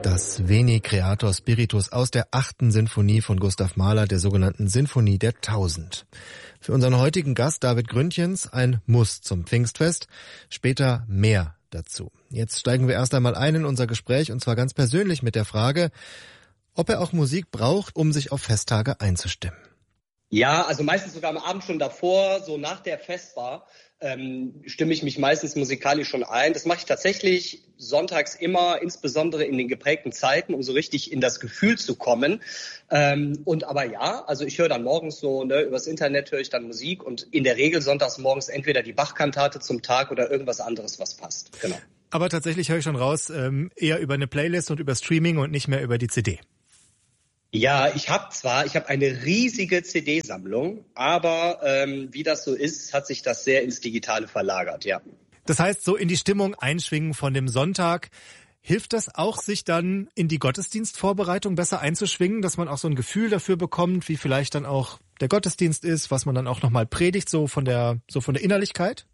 Das Veni Creator Spiritus aus der 8. Sinfonie von Gustav Mahler, der sogenannten Sinfonie der 1000. Für unseren heutigen Gast David Gründgens ein Muss zum Pfingstfest, später mehr dazu. Jetzt steigen wir erst einmal ein in unser Gespräch und zwar ganz persönlich mit der Frage, ob er auch Musik braucht, um sich auf Festtage einzustimmen. Ja, also meistens sogar am Abend schon davor, so nach der Festbar, stimme ich mich meistens musikalisch schon ein. Das mache ich tatsächlich sonntags immer, insbesondere in den geprägten Zeiten, um so richtig in das Gefühl zu kommen. Und aber ja, also ich höre dann morgens so, übers Internet höre ich dann Musik und in der Regel sonntags morgens entweder die Bach-Kantate zum Tag oder irgendwas anderes, was passt. Genau. Aber tatsächlich höre ich schon raus, eher über eine Playlist und über Streaming und nicht mehr über die CD. Ja, ich habe eine riesige CD-Sammlung, aber wie das so ist, hat sich das sehr ins Digitale verlagert, ja. Das heißt, so in die Stimmung einschwingen von dem Sonntag. Hilft das auch, sich dann in die Gottesdienstvorbereitung besser einzuschwingen, dass man auch so ein Gefühl dafür bekommt, wie vielleicht dann auch der Gottesdienst ist, was man dann auch nochmal predigt, so von der Innerlichkeit?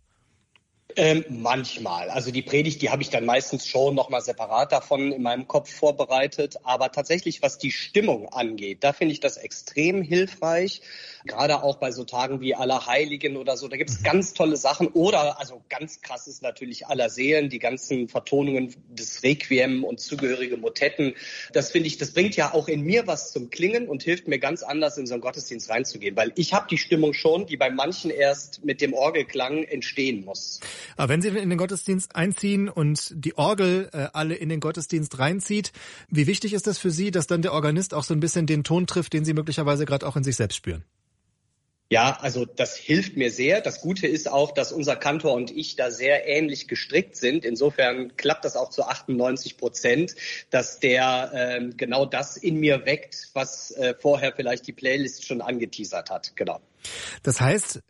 Manchmal. Also die Predigt, die habe ich dann meistens schon nochmal separat davon in meinem Kopf vorbereitet. Aber tatsächlich, was die Stimmung angeht, da finde ich das extrem hilfreich. Gerade auch bei so Tagen wie Allerheiligen oder so. Da gibt es ganz tolle Sachen. Oder, also ganz krass ist natürlich Allerseelen, die ganzen Vertonungen des Requiem und zugehörige Motetten. Das finde ich, das bringt ja auch in mir was zum Klingen und hilft mir ganz anders in so einen Gottesdienst reinzugehen. Weil ich habe die Stimmung schon, die bei manchen erst mit dem Orgelklang entstehen muss. Aber wenn Sie in den Gottesdienst einziehen und die Orgel alle in den Gottesdienst reinzieht, wie wichtig ist das für Sie, dass dann der Organist auch so ein bisschen den Ton trifft, den Sie möglicherweise gerade auch in sich selbst spüren? Ja, also das hilft mir sehr. Das Gute ist auch, dass unser Kantor und ich da sehr ähnlich gestrickt sind. Insofern klappt das auch zu 98%, dass der genau das in mir weckt, was vorher vielleicht die Playlist schon angeteasert hat. Genau. Das heißt,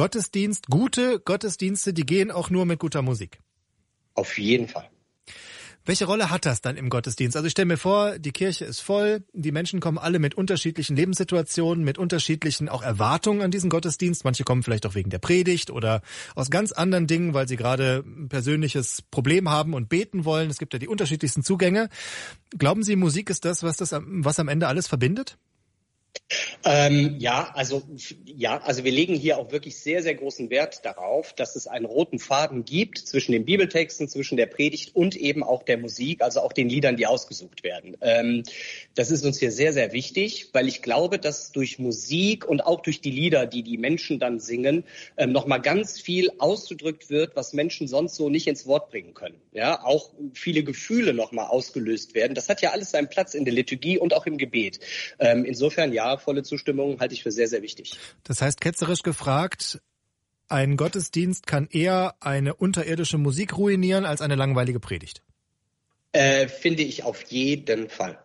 gute Gottesdienste, die gehen auch nur mit guter Musik. Auf jeden Fall. Welche Rolle hat das dann im Gottesdienst? Also ich stelle mir vor, die Kirche ist voll, die Menschen kommen alle mit unterschiedlichen Lebenssituationen, mit unterschiedlichen auch Erwartungen an diesen Gottesdienst. Manche kommen vielleicht auch wegen der Predigt oder aus ganz anderen Dingen, weil sie gerade ein persönliches Problem haben und beten wollen. Es gibt ja die unterschiedlichsten Zugänge. Glauben Sie, Musik ist das, was am Ende alles verbindet? Also wir legen hier auch wirklich sehr, sehr großen Wert darauf, dass es einen roten Faden gibt zwischen den Bibeltexten, zwischen der Predigt und eben auch der Musik, also auch den Liedern, die ausgesucht werden. Das ist uns hier sehr, sehr wichtig, weil ich glaube, dass durch Musik und auch durch die Lieder, die die Menschen dann singen, nochmal ganz viel ausgedrückt wird, was Menschen sonst so nicht ins Wort bringen können. Ja, auch viele Gefühle nochmal ausgelöst werden. Das hat ja alles seinen Platz in der Liturgie und auch im Gebet. Insofern ja, volle Zustimmung halte ich für sehr, sehr wichtig. Das heißt, ketzerisch gefragt, ein Gottesdienst kann eher eine unterirdische Musik ruinieren als eine langweilige Predigt? Finde ich auf jeden Fall.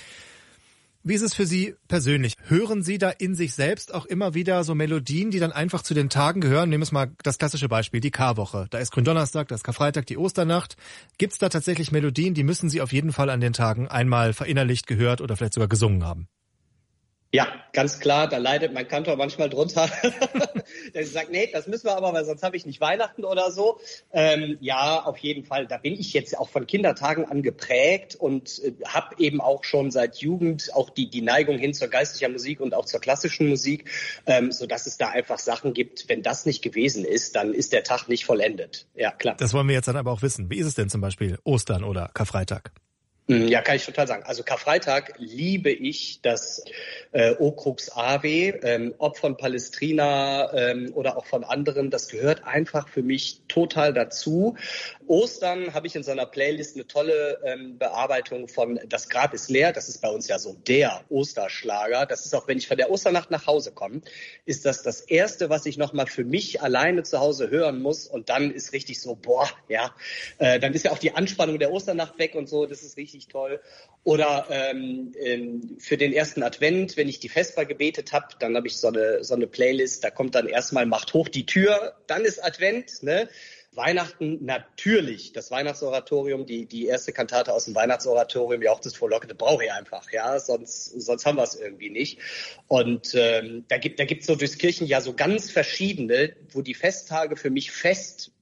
Wie ist es für Sie persönlich? Hören Sie da in sich selbst auch immer wieder so Melodien, die dann einfach zu den Tagen gehören? Nehmen wir mal das klassische Beispiel, die Karwoche. Da ist Gründonnerstag, da ist Karfreitag, die Osternacht. Gibt es da tatsächlich Melodien, die müssen Sie auf jeden Fall an den Tagen einmal verinnerlicht, gehört oder vielleicht sogar gesungen haben? Ja, ganz klar, da leidet mein Kantor manchmal drunter. Der sagt, nee, das müssen wir aber, weil sonst habe ich nicht Weihnachten oder so. Ja, auf jeden Fall. Da bin ich jetzt auch von Kindertagen an geprägt und habe eben auch schon seit Jugend auch die Neigung hin zur geistlicher Musik und auch zur klassischen Musik, sodass es da einfach Sachen gibt, wenn das nicht gewesen ist, dann ist der Tag nicht vollendet. Ja, klar. Das wollen wir jetzt dann aber auch wissen. Wie ist es denn zum Beispiel Ostern oder Karfreitag? Ja, kann ich total sagen. Also Karfreitag liebe ich das O Crux Ave, ob von Palestrina oder auch von anderen. Das gehört einfach für mich total dazu. Ostern habe ich in so einer Playlist eine tolle Bearbeitung von Das Grab ist leer. Das ist bei uns ja so der Osterschlager. Das ist auch, wenn ich von der Osternacht nach Hause komme, ist das Erste, was ich nochmal für mich alleine zu Hause hören muss. Und dann ist richtig so, dann ist ja auch die Anspannung der Osternacht weg und so. Das ist richtig toll. Oder für den ersten Advent, wenn ich die Vesper gebetet habe, dann habe ich so eine Playlist, da kommt dann erstmal Macht hoch die Tür, dann ist Advent, ne? Weihnachten natürlich, das Weihnachtsoratorium, die erste Kantate aus dem Weihnachtsoratorium, ja auch das Frohlockende brauche ich einfach, ja, sonst haben wir es irgendwie nicht. Und da gibt's so durchs Kirchenjahr so ganz verschiedene, wo die Festtage für mich fest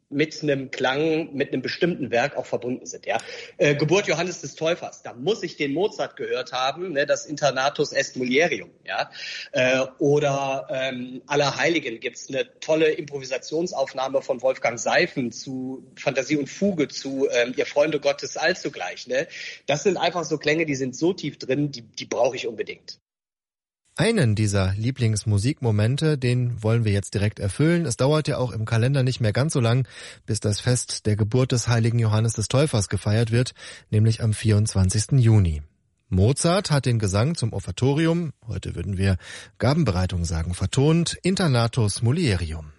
mit einem Klang, mit einem bestimmten Werk auch verbunden sind. Ja, Geburt Johannes des Täufers, da muss ich den Mozart gehört haben, ne, das Internatus est Mulierium. Ja, oder Allerheiligen gibt's eine tolle Improvisationsaufnahme von Wolfgang Seifen zu Fantasie und Fuge, zu Ihr Freunde Gottes allzugleich. Ne, das sind einfach so Klänge, die sind so tief drin, die brauche ich unbedingt. Einen dieser Lieblingsmusikmomente, den wollen wir jetzt direkt erfüllen. Es dauert ja auch im Kalender nicht mehr ganz so lang, bis das Fest der Geburt des heiligen Johannes des Täufers gefeiert wird, nämlich am 24. Juni. Mozart hat den Gesang zum Offertorium, heute würden wir Gabenbereitung sagen, vertont, Internatus Mulierium.